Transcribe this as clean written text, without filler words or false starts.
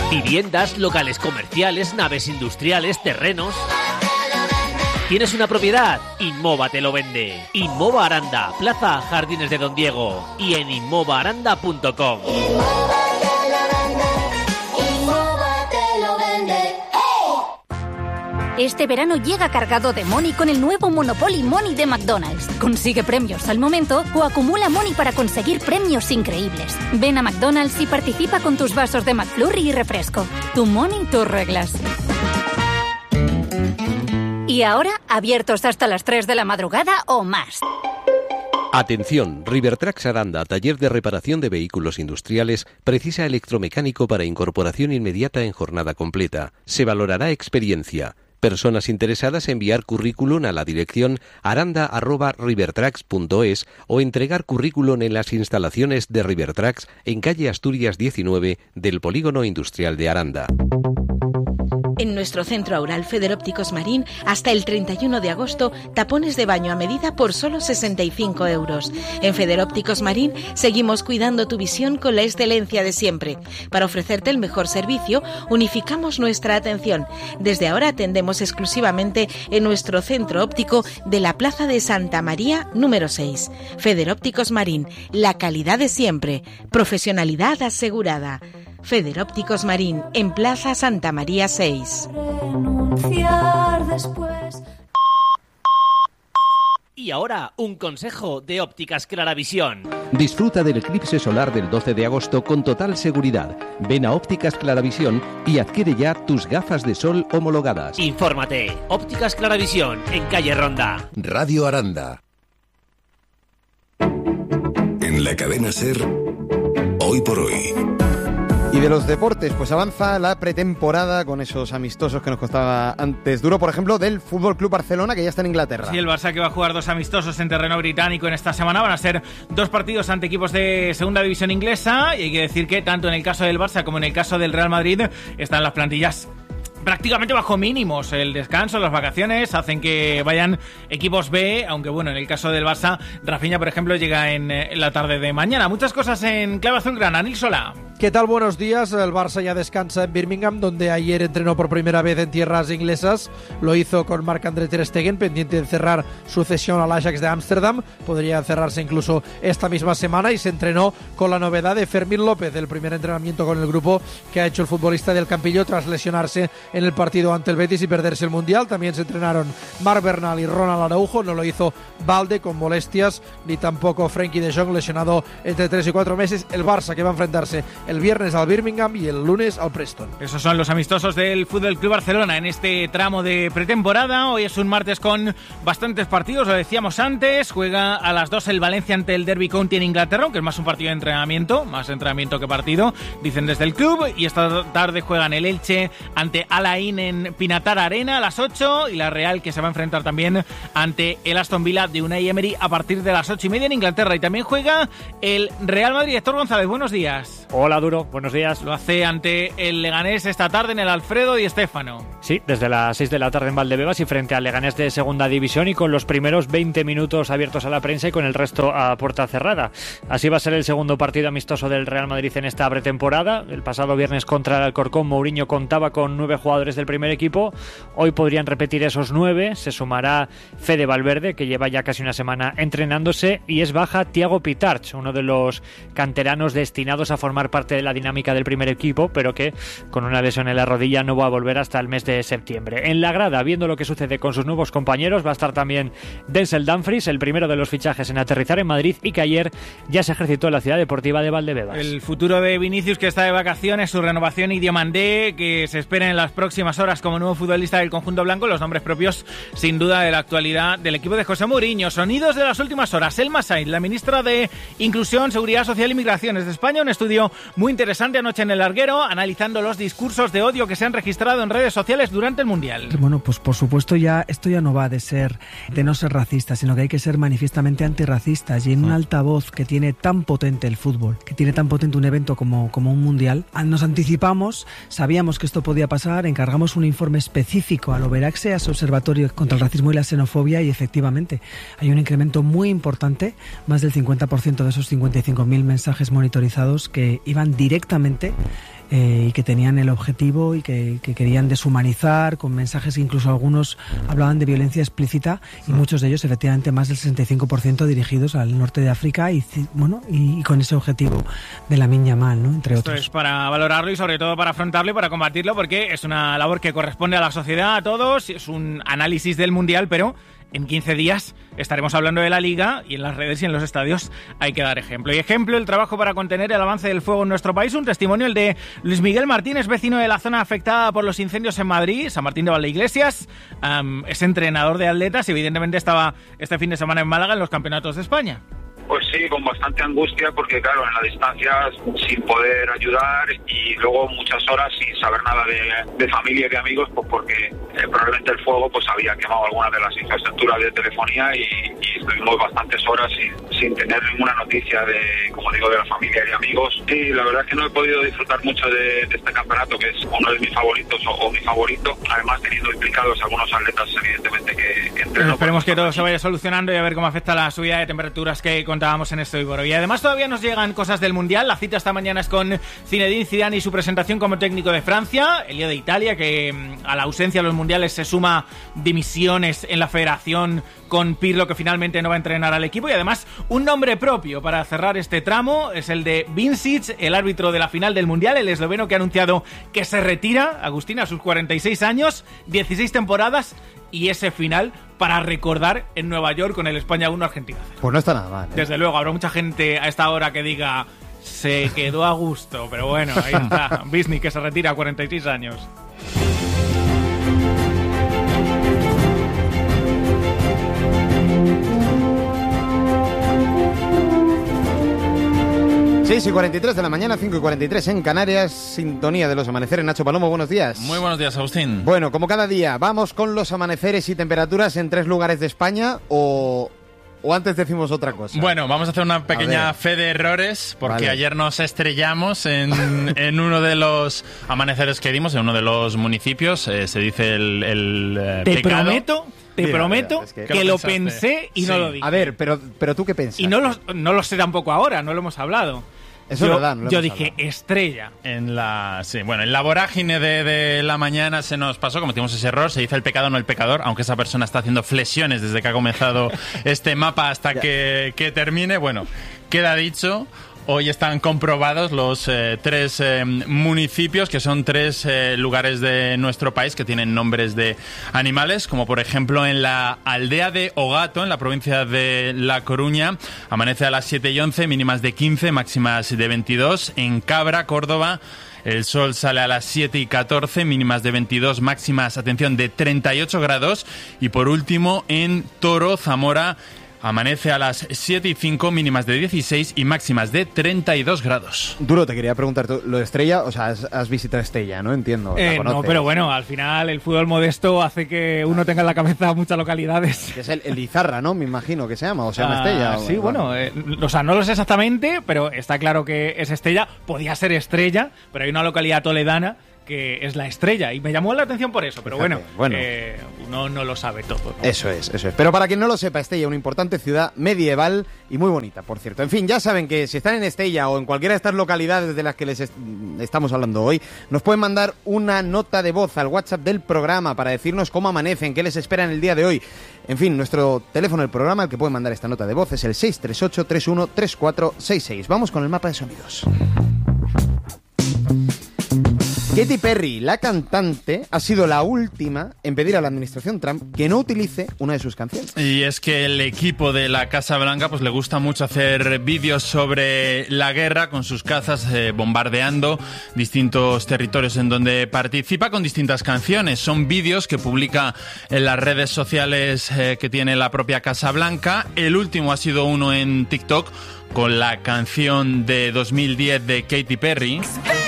Viviendas, locales comerciales, naves industriales, terrenos. ¿Tienes una propiedad? Inmova te lo vende. Inmova Aranda, Plaza Jardines de Don Diego y en inmovaaranda.com. Este verano llega cargado de Money con el nuevo Monopoly Money de McDonald's. Consigue premios al momento o acumula Money para conseguir premios increíbles. Ven a McDonald's y participa con tus vasos de McFlurry y refresco. Tu Money, tus reglas. Y ahora, abiertos hasta las 3 de la madrugada o más. Atención, Rivertrax Aranda, taller de reparación de vehículos industriales, precisa electromecánico para incorporación inmediata en jornada completa. Se valorará experiencia. Personas interesadas enviar currículum a la dirección aranda@rivertrax.es o entregar currículum en las instalaciones de Rivertrax en calle Asturias 19 del Polígono Industrial de Aranda. En nuestro centro Aural Federópticos Marín, hasta el 31 de agosto, tapones de baño a medida por solo 65 euros. En Federópticos Marín seguimos cuidando tu visión con la excelencia de siempre. Para ofrecerte el mejor servicio, unificamos nuestra atención. Desde ahora atendemos exclusivamente en nuestro centro óptico de la Plaza de Santa María, número 6. Federópticos Marín, la calidad de siempre, profesionalidad asegurada. Federópticos Marín, en Plaza Santa María 6. Y ahora, un consejo de Ópticas Claravisión. Disfruta del eclipse solar del 12 de agosto con total seguridad. Ven a Ópticas Claravisión y adquiere ya tus gafas de sol homologadas. Infórmate. Ópticas Claravisión, en calle Ronda. Radio Aranda. En la cadena SER, hoy por hoy. Y de los deportes, pues avanza la pretemporada con esos amistosos que nos costaba antes duro, por ejemplo, del Fútbol Club Barcelona, que ya está en Inglaterra. Sí, el Barça que va a jugar 2 amistosos en terreno británico en esta semana. Van a ser 2 partidos ante equipos de segunda división inglesa, y hay que decir que tanto en el caso del Barça como en el caso del Real Madrid están las plantillas prácticamente bajo mínimos. El descanso, las vacaciones hacen que vayan equipos B, aunque bueno, en el caso del Barça, Rafinha, por ejemplo, llega en la tarde de mañana. Muchas cosas en clave azulgrana. Nil Solá. ¿Qué tal? Buenos días. El Barça ya descansa en Birmingham, donde ayer entrenó por primera vez en tierras inglesas. Lo hizo con Marc-André ter Stegen, pendiente de cerrar su cesión al Ajax de Ámsterdam. Podría cerrarse incluso esta misma semana, y se entrenó con la novedad de Fermín López, el primer entrenamiento con el grupo que ha hecho el futbolista del Campillo tras lesionarse en el partido ante el Betis y perderse el Mundial. También se entrenaron Marc Bernal y Ronald Araujo. No lo hizo Balde con molestias, ni tampoco Frenkie de Jong, lesionado entre 3 y 4 meses. El Barça que va a enfrentarse el viernes al Birmingham y el lunes al Preston. Esos son los amistosos del Fútbol Club Barcelona en este tramo de pretemporada. Hoy es un martes con bastantes partidos, lo decíamos antes. Juega a las 2 el Valencia ante el Derby County en Inglaterra, aunque es más un partido de entrenamiento, más entrenamiento que partido, dicen desde el club. Y esta tarde juegan el Elche ante Al Ain en Pinatar Arena a las 8, y la Real, que se va a enfrentar también ante el Aston Villa de Unai Emery a partir de las 8:30 en Inglaterra. Y también juega el Real Madrid. Héctor González, buenos días. Hola, Duro, buenos días. Lo hace ante el Leganés esta tarde en el Alfredo Di Stéfano. Sí, desde las 6 de la tarde en Valdebebas y frente al Leganés de segunda división, y con los primeros 20 minutos abiertos a la prensa y con el resto a puerta cerrada. Así va a ser el segundo partido amistoso del Real Madrid en esta pretemporada. El pasado viernes contra el Alcorcón, Mourinho contaba con 9 jugadores del primer equipo. Hoy podrían repetir esos 9. Se sumará Fede Valverde, que lleva ya casi una semana entrenándose, y es baja Thiago Pitarch, uno de los canteranos destinados a formar parte de la dinámica del primer equipo, pero que con una lesión en la rodilla no va a volver hasta el mes de septiembre. En la grada, viendo lo que sucede con sus nuevos compañeros, va a estar también Denzel Dumfries, el primero de los fichajes en aterrizar en Madrid y que ayer ya se ejercitó en la ciudad deportiva de Valdebebas. El futuro de Vinicius, que está de vacaciones, su renovación, y Diomandé, que se espera en las próximas horas como nuevo futbolista del conjunto blanco, los nombres propios sin duda de la actualidad del equipo de José Mourinho. Sonidos de las últimas horas. Elma Sainz, la ministra de Inclusión, Seguridad Social y Migraciones de España, un estudio muy interesante anoche en El Larguero, analizando los discursos de odio que se han registrado en redes sociales durante el Mundial. Bueno, pues por supuesto esto ya no va de no ser racista, sino que hay que ser manifiestamente antirracistas, y en un altavoz que tiene tan potente el fútbol, que tiene tan potente un evento como un Mundial, nos anticipamos, sabíamos que esto podía pasar, encargamos un informe específico al Overaxe, a ese observatorio contra el racismo y la xenofobia, y efectivamente hay un incremento muy importante, más del 50% de esos 55.000 mensajes monitorizados que iban directamente y que tenían el objetivo y que querían deshumanizar, con mensajes que incluso algunos hablaban de violencia explícita, y muchos de ellos, efectivamente, más del 65% dirigidos al norte de África y con ese objetivo de Lamine Yamal, ¿no? Entre otros. Esto es para valorarlo y sobre todo para afrontarlo y para combatirlo, porque es una labor que corresponde a la sociedad, a todos, es un análisis del Mundial, pero en 15 días estaremos hablando de la Liga y en las redes y en los estadios hay que dar ejemplo. Y ejemplo, el trabajo para contener el avance del fuego en nuestro país. Un testimonio, el de Luis Miguel Martínez, vecino de la zona afectada por los incendios en Madrid, San Martín de Valdeiglesias. Es entrenador de atletas y evidentemente estaba este fin de semana en Málaga en los campeonatos de España. Pues sí, con bastante angustia porque claro, en la distancia sin poder ayudar y luego muchas horas sin saber nada de familia y de amigos, pues porque probablemente el fuego pues había quemado algunas de las infraestructuras de telefonía y estuvimos bastantes horas sin tener ninguna noticia de la familia y de amigos. Y la verdad es que no he podido disfrutar mucho de este campeonato, que es uno de mis favoritos o mi favorito, además teniendo implicados algunos atletas evidentemente que entreno. Esperemos que todo se vaya solucionando y a ver cómo afecta la subida de temperaturas que contábamos en este Iboro. Y además todavía nos llegan cosas del Mundial. La cita esta mañana es con Zinedine Zidane y su presentación como técnico de Francia, el lío de Italia, que a la ausencia de los mundiales se suma dimisiones en la federación con Pirlo, que finalmente no va a entrenar al equipo, y además un nombre propio para cerrar este tramo es el de Vincic, el árbitro de la final del Mundial, el esloveno que ha anunciado que se retira, Agustín, a sus 46 años, 16 temporadas y ese final para recordar en Nueva York con el España 1 Argentina 0. Pues no está nada mal, ¿eh? Desde luego, habrá mucha gente a esta hora que diga se quedó a gusto, pero bueno, ahí está, Vincic, que se retira a 46 años. Y 43 de la mañana, 5:43 en Canarias, sintonía de los amaneceres. Nacho Palomo, buenos días. Muy buenos días, Agustín. Bueno, como cada día, vamos con los amaneceres y temperaturas en 3 lugares de España o antes decimos otra cosa. Bueno, vamos a hacer una pequeña fe de errores porque ayer nos estrellamos en uno de los amaneceres que dimos, en uno de los municipios. Se dice el Te pecado. prometo que lo pensé y no lo dije. A ver, pero ¿tú qué pensas? Y no lo sé tampoco ahora, no lo hemos hablado. Eso es verdad, yo dije estrella. En la vorágine de la mañana se nos pasó, cometimos ese error, se dice el pecado, no el pecador, aunque esa persona está haciendo flexiones desde que ha comenzado este mapa hasta que termine. Bueno, queda dicho. Hoy están comprobados los 3 municipios, que son 3 lugares de nuestro país que tienen nombres de animales, como por ejemplo en la aldea de Ogato, en la provincia de La Coruña, amanece a las 7:11, mínimas de 15, máximas de 22. En Cabra, Córdoba, el sol sale a las 7:14, mínimas de 22, máximas, atención, de 38 grados. Y por último, en Toro, Zamora, amanece a las 7:05, mínimas de 16 y máximas de 32 grados. Duro, te quería preguntar, ¿tú, lo de Estella? O sea, has visitado Estella, ¿no? Entiendo. No, pero bueno, al final el fútbol modesto hace que uno tenga en la cabeza muchas localidades. Que es el Izarra, ¿no? Me imagino que se llama, o se llama Estella. Sí, bueno, o sea, no lo sé exactamente, pero está claro que es Estella. Podía ser Estrella, pero hay una localidad toledana que es La Estrella, y me llamó la atención por eso, pero fíjate, uno no lo sabe todo, ¿no? Eso es. Pero para quien no lo sepa, Estella, una importante ciudad medieval y muy bonita, por cierto. En fin, ya saben que si están en Estella o en cualquiera de estas localidades de las que les estamos hablando hoy, nos pueden mandar una nota de voz al WhatsApp del programa para decirnos cómo amanecen, qué les espera en el día de hoy. En fin, nuestro teléfono del programa, al que pueden mandar esta nota de voz, es el 638-313466. Vamos con el mapa de sonidos. Katy Perry, la cantante, ha sido la última en pedir a la administración Trump que no utilice una de sus canciones. Y es que el equipo de la Casa Blanca pues le gusta mucho hacer vídeos sobre la guerra con sus cazas bombardeando distintos territorios en donde participa con distintas canciones. Son vídeos que publica en las redes sociales que tiene la propia Casa Blanca. El último ha sido uno en TikTok con la canción de 2010 de Katy Perry.